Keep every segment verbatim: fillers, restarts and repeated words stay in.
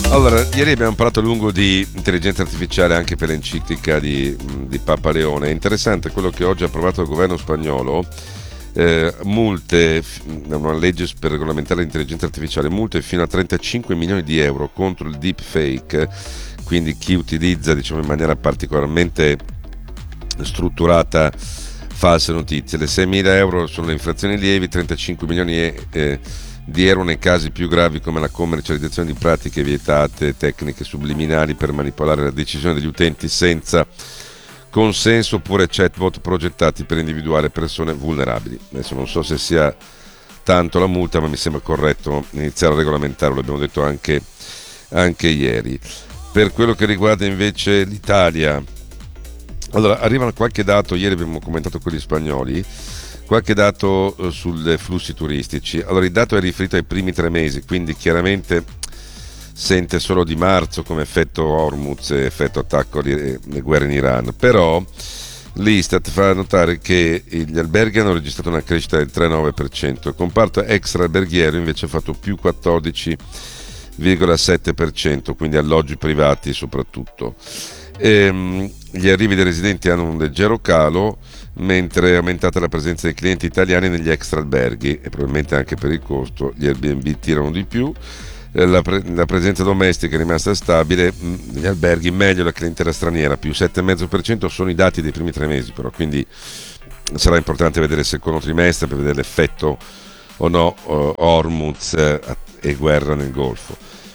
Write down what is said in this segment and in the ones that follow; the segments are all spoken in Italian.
Allora, ieri abbiamo parlato a lungo di intelligenza artificiale anche per l'enciclica di, di Papa Leone. È interessante quello che oggi ha approvato il governo spagnolo, eh, multe, una legge per regolamentare l'intelligenza artificiale, multe fino a trentacinque milioni di euro contro il deepfake, quindi chi utilizza, diciamo, in maniera particolarmente strutturata false notizie. Le seimila euro sono le infrazioni lievi, trentacinque milioni eh, di euro nei casi più gravi come la commercializzazione di pratiche vietate, tecniche subliminali per manipolare la decisione degli utenti senza consenso, oppure chatbot progettati per individuare persone vulnerabili. Adesso non so se sia tanto la multa, ma mi sembra corretto iniziare a regolamentarlo, l'abbiamo detto anche, anche ieri. Per quello che riguarda invece l'Italia, allora arrivano qualche dato, ieri abbiamo commentato quelli spagnoli, qualche dato eh, sui flussi turistici. Allora il dato è riferito ai primi tre mesi, quindi chiaramente sente solo di marzo come effetto Hormuz, effetto attacco alle guerre in Iran, però l'Istat fa notare che gli alberghi hanno registrato una crescita del tre virgola nove per cento, il comparto extra alberghiero invece ha fatto più quattordici virgola sette per cento, quindi alloggi privati soprattutto. Ehm, gli arrivi dei residenti hanno un leggero calo, mentre è aumentata la presenza dei clienti italiani negli extra alberghi e probabilmente anche per il costo gli Airbnb tirano di più. Eh, la, pre- la presenza domestica è rimasta stabile, mh, negli alberghi meglio la clientela straniera, più sette virgola cinque per cento sono i dati dei primi tre mesi, però quindi sarà importante vedere il secondo trimestre per vedere l'effetto o no uh, Hormuz eh, e guerra nel Golfo.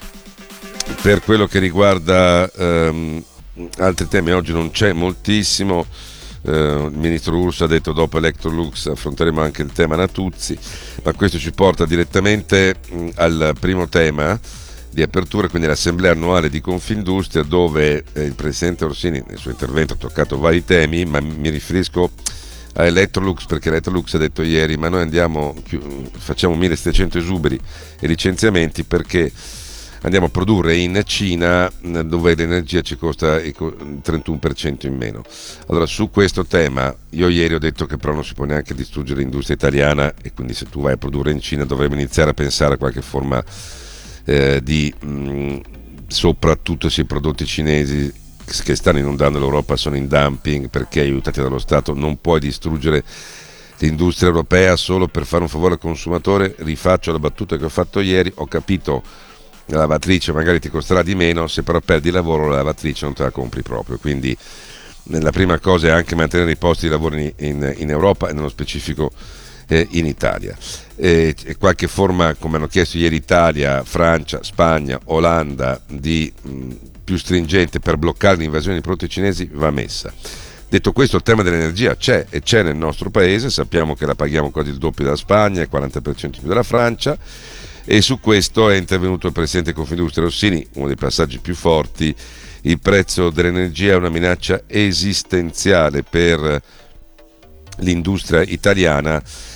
Per quello che riguarda um, altri temi, oggi non c'è moltissimo. Uh, il ministro Urso ha detto dopo Electrolux affronteremo anche il tema Natuzzi, ma questo ci porta direttamente mh, al primo tema di apertura, quindi l'assemblea annuale di Confindustria, dove eh, il presidente Orsini nel suo intervento ha toccato vari temi, ma mi riferisco a Electrolux perché Electrolux ha detto ieri ma noi andiamo facciamo millesettecento esuberi e licenziamenti perché andiamo a produrre in Cina dove l'energia ci costa il trentuno per cento in meno. Allora su questo tema io ieri ho detto che però non si può neanche distruggere l'industria italiana e quindi se tu vai a produrre in Cina dovremmo iniziare a pensare a qualche forma eh, di mh, soprattutto se i prodotti cinesi che stanno inondando l'Europa sono in dumping perché aiutati dallo Stato, non puoi distruggere l'industria europea solo per fare un favore al consumatore. Rifaccio la battuta che ho fatto ieri, ho capito la lavatrice magari ti costerà di meno, se però perdi il lavoro la lavatrice non te la compri proprio, quindi la prima cosa è anche mantenere i posti di lavoro in, in, in Europa e nello specifico eh, in Italia. E, e qualche forma, come hanno chiesto ieri Italia, Francia, Spagna, Olanda, di mh, più stringente per bloccare l'invasione di prodotti cinesi va messa. Detto questo, il tema dell'energia c'è e c'è nel nostro paese, sappiamo che la paghiamo quasi il doppio della Spagna, il quaranta per cento più della Francia, e su questo è intervenuto il presidente Confindustria Rossini, uno dei passaggi più forti. Il prezzo dell'energia è una minaccia esistenziale per l'industria italiana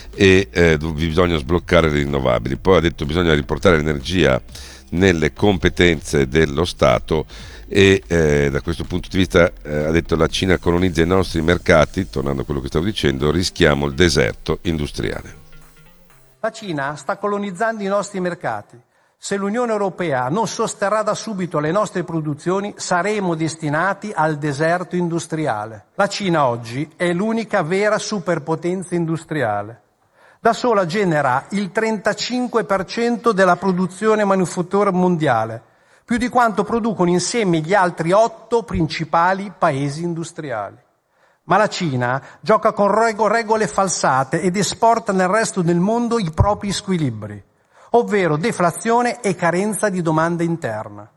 e eh, bisogna sbloccare le rinnovabili. Poi ha detto che bisogna riportare l'energia nelle competenze dello Stato e eh, da questo punto di vista eh, ha detto la Cina colonizza i nostri mercati, tornando a quello che stavo dicendo, rischiamo il deserto industriale. La Cina sta colonizzando i nostri mercati. Se l'Unione Europea non sosterrà da subito le nostre produzioni, saremo destinati al deserto industriale. La Cina oggi è l'unica vera superpotenza industriale. Da sola genera il trentacinque per cento della produzione manifattura mondiale, più di quanto producono insieme gli altri otto principali paesi industriali. Ma la Cina gioca con regole falsate ed esporta nel resto del mondo i propri squilibri, ovvero deflazione e carenza di domanda interna.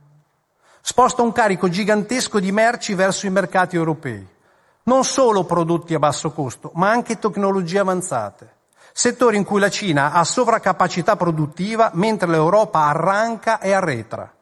Sposta un carico gigantesco di merci verso i mercati europei, non solo prodotti a basso costo, ma anche tecnologie avanzate, settori in cui la Cina ha sovraccapacità produttiva mentre l'Europa arranca e arretra.